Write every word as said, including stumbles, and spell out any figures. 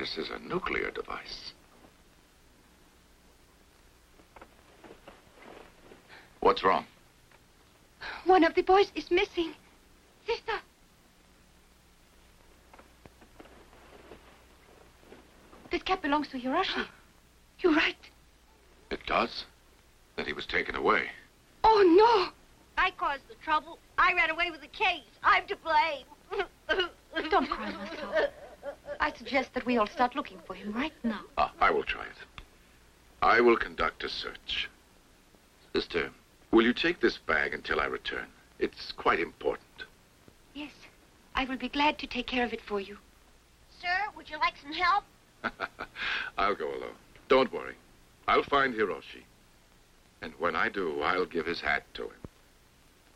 This is a nuclear device. What's wrong? One of the boys is missing. Sister. This cap belongs to Hiroshi. You're right. It does? Then he was taken away. Oh, no. I caused the trouble. I ran away with the case. I'm to blame. Don't cry, Marcel. I suggest that we all start looking for him right now. Ah, I will try it. I will conduct a search. Sister, will you take this bag until I return? It's quite important. Yes, I will be glad to take care of it for you. Sir, would you like some help? I'll go alone. Don't worry. I'll find Hiroshi. And when I do, I'll give his hat to him.